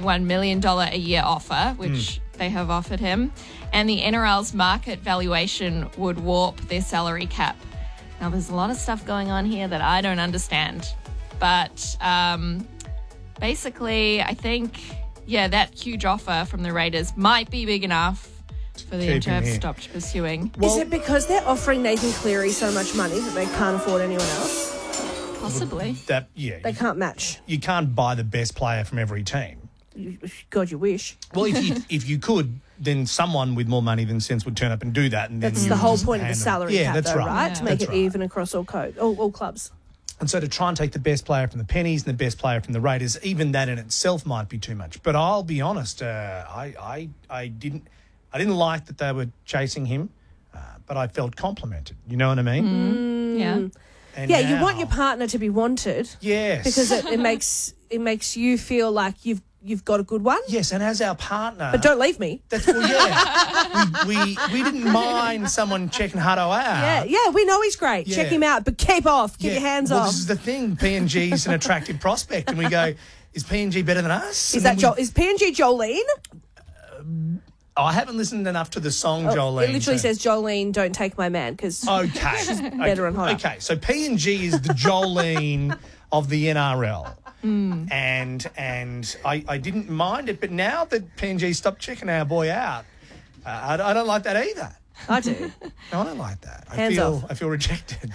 $1.1 million a year offer, which they have offered him. And the NRL's market valuation would warp their salary cap. Now, there's a lot of stuff going on here that I don't understand. But basically, I think, that huge offer from the Raiders might be big enough for them to have stopped pursuing. Is it because they're offering Nathan Cleary so much money that they can't afford anyone else? Possibly. They can't match. You can't buy the best player from every team. God, you wish. Well, if you could, then someone with more money than sense would turn up and do that. And that's then the whole point of the salary cap, that's though, right? To make it even across all clubs. And so to try and take the best player from the Pennies and the best player from the Raiders, even that in itself might be too much. But I'll be honest, I didn't like that they were chasing him, but I felt complimented. You know what I mean? Yeah. And you want your partner to be wanted. Yes. Because it makes you feel like you've got a good one. Yes, and as our partner... But don't leave me. We didn't mind someone checking Hutto out. Yeah, we know he's great. Yeah. Check him out, but keep off. Keep your hands off. This is the thing. PNG's an attractive prospect, and we go, is PNG better than us? Is PNG Jolene? I haven't listened enough to the song Jolene. It literally says, Jolene, don't take my man, because she's better and hotter. Okay, so PNG is the Jolene of the NRL. And I didn't mind it, but now that PNG stopped checking our boy out, I don't like that either. I do. No, I don't like that. Hands off. I feel rejected.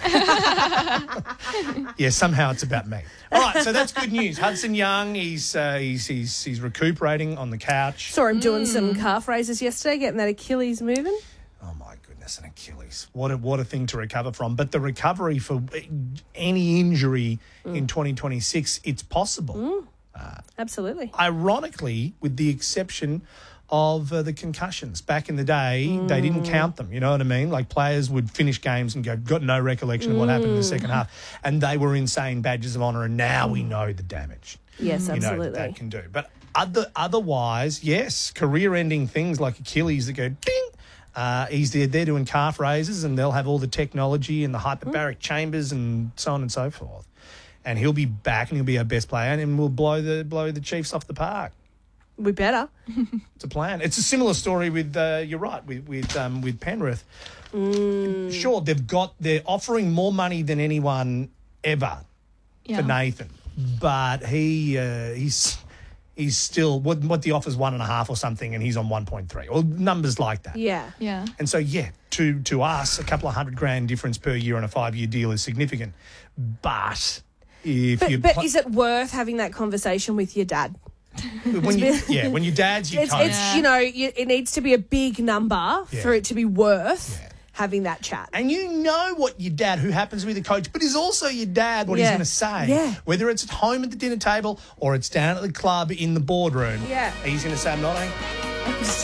Yeah, somehow it's about me. All right, so that's good news. Hudson Young, he's recuperating on the couch. Saw him doing some calf raises yesterday, getting that Achilles moving. Oh my goodness, an Achilles! What a thing to recover from. But the recovery for any injury in 2026, it's possible. Absolutely. Ironically, with the exception of the concussions. Back in the day, they didn't count them, you know what I mean? Like players would finish games and got no recollection of what happened in the second half, and they were insane badges of honour, and now we know the damage. Yes, absolutely. That can do. But otherwise, yes, career-ending things like Achilles that go ding. He's there doing calf raises, and they'll have all the technology and the hyperbaric chambers and so on and so forth. And he'll be back, and he'll be our best player, and we'll blow the Chiefs off the park. We better. It's a plan. It's a similar story with you're right with Penrith. Sure, they're offering more money than anyone ever for Nathan, but he's still what the offer's 1.5 or something, and he's on 1.3 or numbers like that. Yeah. And so to us, a couple of $100,000 difference per year on a 5-year deal is significant, but is it worth having that conversation with your dad? When your dad's your coach. It needs to be a big number for it to be worth having that chat. And you know what your dad, who happens to be the coach, but is also your dad, what he's going to say. Whether it's at home at the dinner table or it's down at the club in the boardroom. He's going to say, I'm not